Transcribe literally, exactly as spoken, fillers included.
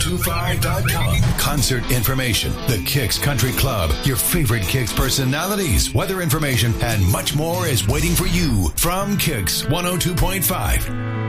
two five dot com. Concert information, the Kicks Country Club, your favorite Kicks personalities, weather information, and much more is waiting for you from Kicks one oh two point five.